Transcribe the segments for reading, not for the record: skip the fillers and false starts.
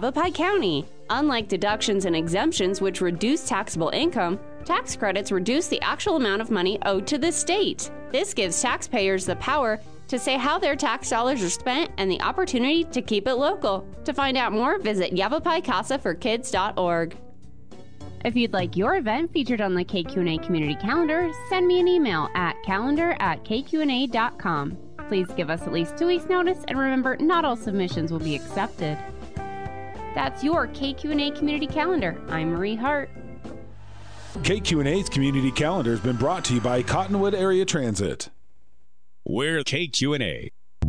Yavapai County. Unlike deductions and exemptions, which reduce taxable income, tax credits reduce the actual amount of money owed to the state. This gives taxpayers the power to say how their tax dollars are spent and the opportunity to keep it local. To find out more, visit YavapaiCasaForKids.org. If you'd like your event featured on the KQNA community calendar, send me an email at calendar@kqna.com. Please give us at least 2 weeks' notice, and remember, not all submissions will be accepted. That's your KQNA community calendar. I'm Marie Hart. KQNA's community calendar has been brought to you by Cottonwood Area Transit. We're KQNA.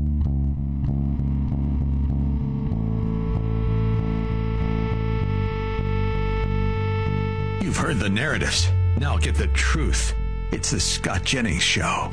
You've heard the narratives. Now get the truth. It's the Scott Jennings Show.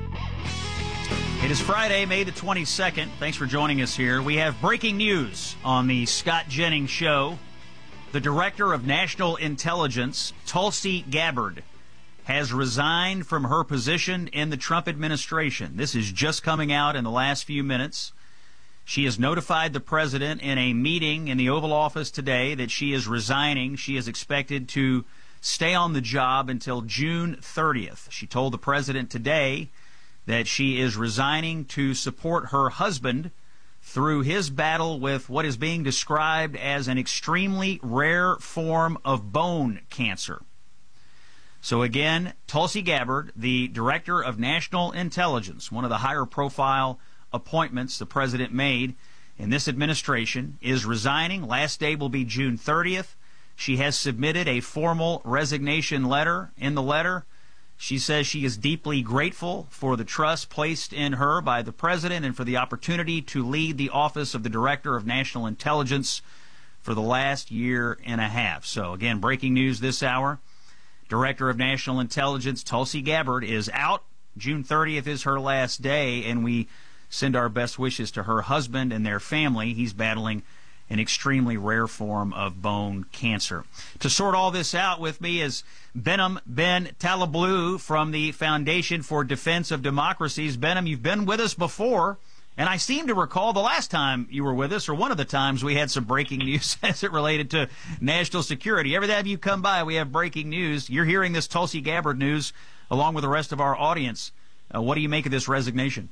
It is Friday, May the 22nd. Thanks for joining us here. We have breaking news on the Scott Jennings Show. The Director of National Intelligence, Tulsi Gabbard, has resigned from her position in the Trump administration. This is just coming out in the last few minutes. She has notified the president in a meeting in the Oval Office today that she is resigning. She is expected to stay on the job until June 30th. She told the president today that she is resigning to support her husband through his battle with what is being described as an extremely rare form of bone cancer. So again, Tulsi Gabbard, the Director of National Intelligence, one of the higher profile appointments the president made in this administration, is resigning. Last day will be June 30th. She has submitted a formal resignation letter. In the letter, she says she is deeply grateful for the trust placed in her by the president and for the opportunity to lead the office of the Director of National Intelligence for the last year and a half. So again, breaking news this hour. Director of National Intelligence Tulsi Gabbard is out. June 30th is her last day, and we send our best wishes to her husband and their family. He's battling an extremely rare form of bone cancer. To sort all this out with me is Behnam Ben Taleblu from the Foundation for Defense of Democracies. Behnam, you've been with us before, and I seem to recall the last time you were with us, or one of the times we had some breaking news as it related to national security. Every time you come by, we have breaking news. You're hearing this Tulsi Gabbard news along with the rest of our audience. What do you make of this resignation?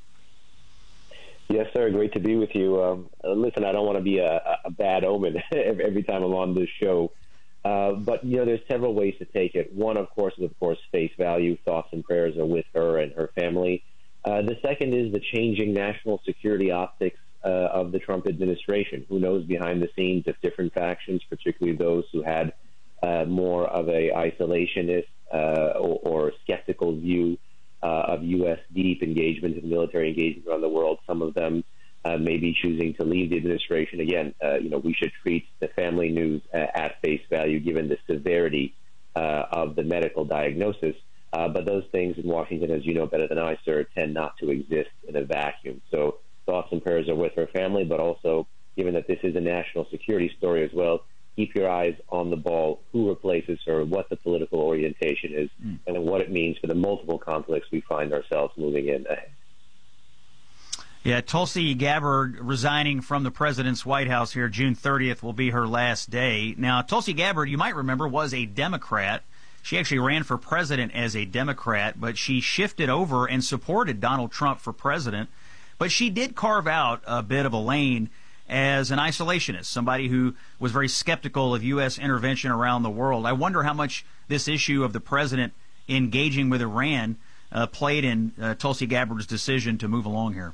Yes, sir. Great to be with you. Listen, I don't want to be a bad omen every time I'm on this show. But, there's several ways to take it. One, of course, is, face value. Thoughts and prayers are with her and her family. The second is the changing national security optics of the Trump administration. Who knows behind the scenes if different factions, particularly those who had more of a isolationist or skeptical view of U.S. deep engagement and military engagement around the world. Some of them may be choosing to leave the administration. Again, we should treat the family news at face value given the severity of the medical diagnosis. But those things in Washington, as you know better than I, sir, tend not to exist in a vacuum. So thoughts and prayers are with her family, but also, given that this is a national security story as well, keep your eyes on the ball, who replaces her, what the political orientation is, and then what it means for the multiple conflicts we find ourselves moving in ahead. Yeah, Tulsi Gabbard resigning from the president's White House here, June 30th will be her last day. Now, Tulsi Gabbard, you might remember, was a Democrat. She actually ran for president as a Democrat, but she shifted over and supported Donald Trump for president. But she did carve out a bit of a lane as an isolationist, somebody who was very skeptical of U.S. intervention around the world. I wonder how much this issue of the president engaging with Iran played in Tulsi Gabbard's decision to move along here.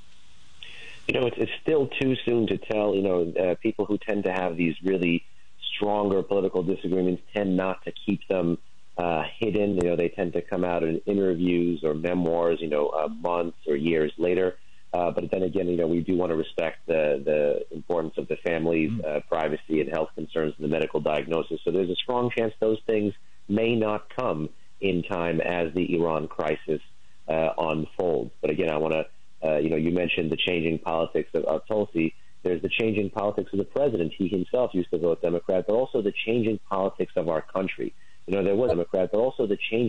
It's still too soon to tell. People who tend to have these really stronger political disagreements tend not to keep them hidden. They tend to come out in interviews or memoirs, months or years later. But then again, we do want to respect the importance of the family's privacy and health concerns and the medical diagnosis. So there's a strong chance those things may not come in time as the Iran crisis unfolds. But again, I want to, you mentioned the changing politics of Tulsi. There's the changing politics of the president. He himself used to vote Democrat, but also the changing politics of our country. There was a Democrat, but also the changing